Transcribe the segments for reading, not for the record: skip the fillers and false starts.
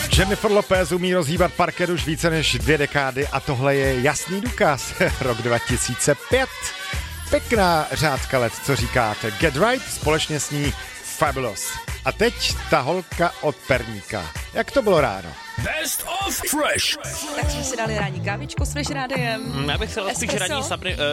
Jennifer Lopez umí rozhýbat parket už více než 2 dekády a tohle je jasný důkaz. Rok 2005. Pěkná řádka let, co říkáte. Get Right, společně s ní Fabulous. A teď ta holka od perníka. Jak to bylo ráno? Best of Fresh. Tak jsme si dali ranní kávičku s Fresh rádiem. Já bych chtěl spíš ranní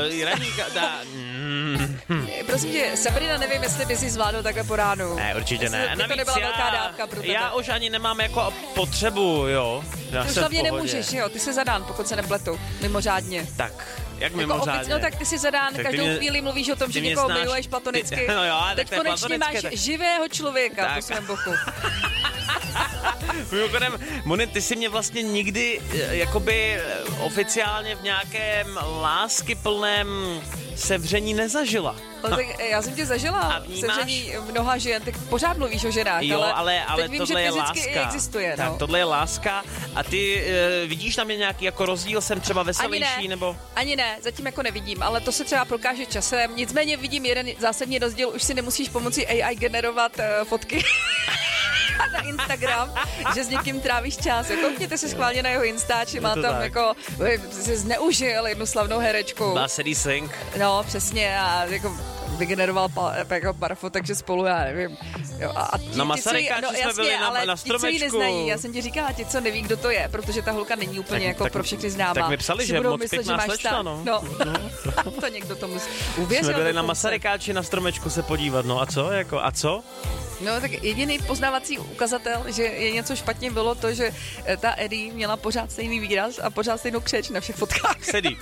Prosím tě, Sabrina, nevím, jestli by si zvládl takhle po ránu. Ne, určitě ne. To nebyla velká dávka pro tebe. Já už ani nemám jako potřebu, jo. Ty už hlavně nemůžeš, jo, ty jsi zadán, pokud se nepletu, mimořádně. Tak, jak jako mimořádně? No tak ty jsi zadán, tak každou chvíli mluvíš o tom, že někoho miluješ platonicky. No jo, teď konečně máš živého člověka po svém boku. Mimochodem, Moni, ty jsi mě vlastně nikdy jakoby oficiálně v nějakém láskyplném sevření nezažila. No, tak já jsem tě zažila sevření mnoha žen, tak pořád mluvíš o ženách, jo, ale teď vím, tohle že je fyzicky láska. Existuje. Tak, no. tohle je láska a ty vidíš tam je nějaký jako rozdíl, jsem třeba veselější nebo? Ani ne, zatím jako nevidím, ale to se třeba prokáže časem. Nicméně vidím jeden zásadní rozdíl, už si nemusíš pomocí AI generovat fotky. Na Instagram, že s někým trávíš čas. Koukněte si schválně na jeho Instači, má tam tak. Jako, si zneužil jednu slavnou herečku. Má Sadie Sink. No, přesně, a jako vygeneroval jako pár fotek, že spolu, já nevím. Jo, a na Masarykáči jsme byli na stromečku. Ti, co ji neznají, já jsem ti říkala, ti, co neví, kdo to je, protože ta holka není úplně tak, jako tak, pro všechny známá. Tak mi psali, že moc pěkná slečna, no. To někdo tomu uvěřil. Jsme byli na Masarykáči na stromečku se podívat, no a co, jako, a co? No tak jediný poznávací ukazatel, že je něco špatně, bylo to, že ta Eddie měla pořád stejný výraz a pořád stejnou křeč na všech fotkách. Sadie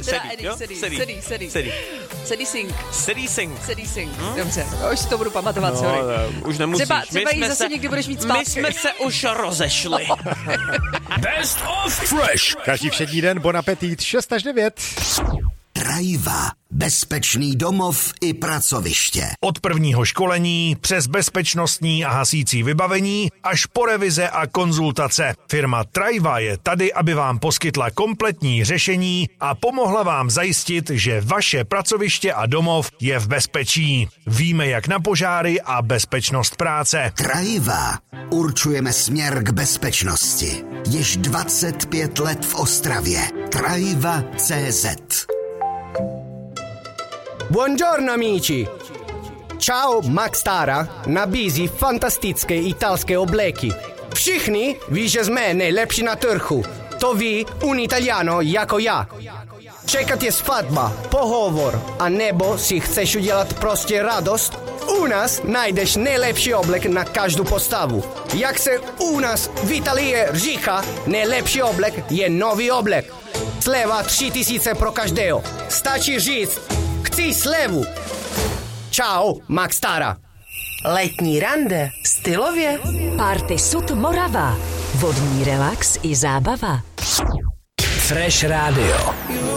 Sink. Dobře, už to budu pamatovat, sorry. Už nemusíš. Třeba jí zase někdy budeš mít zpátky. My jsme se už rozešli. Best of Fresh. Každý všední den, bon appetit, 6 až 9. Trajva. Bezpečný domov i pracoviště. Od prvního školení přes bezpečnostní a hasící vybavení až po revize a konzultace. Firma Trajva je tady, aby vám poskytla kompletní řešení a pomohla vám zajistit, že vaše pracoviště a domov je v bezpečí. Víme jak na požáry a bezpečnost práce. Trajva. Určujeme směr k bezpečnosti. Již 25 let v Ostravě. Trajva.cz. Buongiorno amici! Ciao, Max Tara nabízí fantastické italské obleky. Všichni ví, že jsme nejlepší na trhu. To ví un Italiano jako já. Čekat je svatba, pohovor, a nebo si chceš udělat prostě radost? U nás najdeš nejlepší oblek na každou postavu. Jak se u nás v Italii říká, nejlepší oblek je nový oblek. Sleva 3000 pro každého. Stačí říct, chci slevu. Čau, Max Tara. Letní rande, stylově. Party Sud Morava. Vodní relax i zábava. Fresh Radio.